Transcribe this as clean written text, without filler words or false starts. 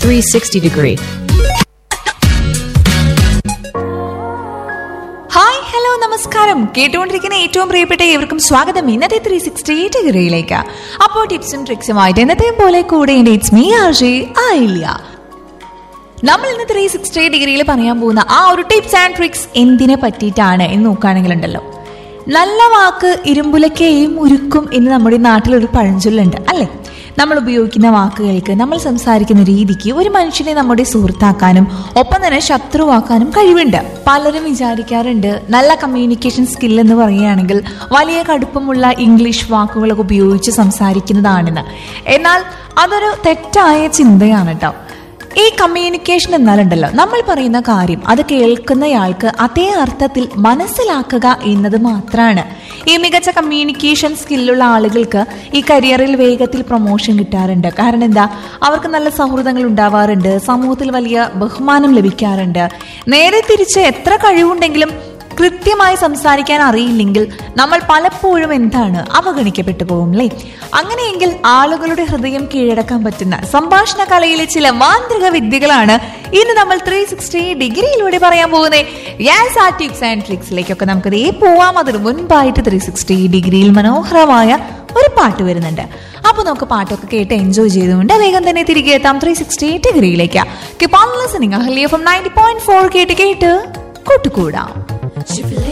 360 degree. Hi hello നമസ്കാരം. കേട്ടുകൊണ്ടിരിക്കുന്ന ഏറ്റവും പ്രിയപ്പെട്ട ഏവർക്കും സ്വാഗതം ഇന്നത്തെ 360 ഡിഗ്രിയിലേക്ക്. അപ്പോൾ ടിപ്സും ട്രിക്സുമായിട്ട് എന്നത്തെയും പോലെ കൂടെ ഇറ്റ്സ് മീ ആർജെ ആയില്ല. നമ്മൾ ഇന്ന് 360 ഡിഗ്രിയിൽ പറയാൻ പോകുന്ന ആ ഒരു ടിപ്സ് ആൻഡ് ട്രിക്സ് എന്തിനെ പറ്റിയിട്ടാണ് എന്ന് നോക്കുകയാണെങ്കിലുണ്ടല്ലോ, നല്ല വാക്ക് ഇരുമ്പുലക്കെയും ഉരുക്കും എന്ന് നമ്മുടെ നാട്ടിലൊരു പഴഞ്ചൊല്ലുണ്ട് അല്ലേ. നമ്മൾ ഉപയോഗിക്കുന്ന വാക്കുകൾക്ക്, നമ്മൾ സംസാരിക്കുന്ന രീതിക്ക് ഒരു മനുഷ്യനെ നമ്മുടെ സുഹൃത്താക്കാനും ഒപ്പം തന്നെ ശത്രുവാക്കാനും കഴിവുണ്ട്. പലരും വിചാരിക്കാറുണ്ട് നല്ല കമ്മ്യൂണിക്കേഷൻ സ്കിൽ എന്ന് പറയുകയാണെങ്കിൽ വലിയ കടുപ്പമുള്ള ഇംഗ്ലീഷ് വാക്കുകളൊക്കെ ഉപയോഗിച്ച് സംസാരിക്കുന്നതാണെന്ന്. എന്നാൽ അതൊരു തെറ്റായ ചിന്തയാണ് കേട്ടോ. ഈ കമ്മ്യൂണിക്കേഷൻ എന്നാലുണ്ടല്ലോ, നമ്മൾ പറയുന്ന കാര്യം അത് കേൾക്കുന്നയാൾക്ക് അതേ അർത്ഥത്തിൽ മനസ്സിലാക്കുക എന്നത് മാത്രമാണ്. ഈ മികച്ച കമ്മ്യൂണിക്കേഷൻ സ്കില്ലുള്ള ആളുകൾക്ക് ഈ കരിയറിൽ വേഗത്തിൽ പ്രൊമോഷൻ കിട്ടാറുണ്ട്. കാരണം എന്താ, അവർക്ക് നല്ല സൗഹൃദങ്ങൾ ഉണ്ടാവാറുണ്ട്, സമൂഹത്തിൽ വലിയ ബഹുമാനം ലഭിക്കാറുണ്ട്. നേരെ തിരിച്ച് എത്ര കഴിവുണ്ടെങ്കിലും കൃത്യമായി സംസാരിക്കാൻ അറിയില്ലെങ്കിൽ നമ്മൾ പലപ്പോഴും എന്താണ് അവഗണിക്കപ്പെട്ടു പോകും അല്ലേ. അങ്ങനെയെങ്കിൽ ആളുകളുടെ ഹൃദയം കീഴടക്കാൻ പറ്റുന്ന സംഭാഷണ കലയിലെ ചില മാന്ത്രിക വിദ്യകളാണ് ഇന്ന് നമ്മൾ 360 ഡിഗ്രിയിലൂടെ പറയാൻ പോകുന്നത്. യെസ്, ആ ടിപ്സ് ആൻഡ് ട്രിക്സിലേക്കൊക്കെ നമുക്ക് പോവാം. അതിന് മുൻപായിട്ട് 360 ഡിഗ്രിയിൽ മനോഹരമായ ഒരു പാട്ട് വരുന്നുണ്ട്. അപ്പോൾ നമുക്ക് പാട്ടൊക്കെ കേട്ട് എൻജോയ് ചെയ്തുകൊണ്ട് വേഗം തന്നെ തിരികെ എത്താം 360 ഡിഗ്രിയിലേക്ക്. Keep on listening. Ahalya FM 90.4 കേട്ട് കൂട്ടുകൂടാം. She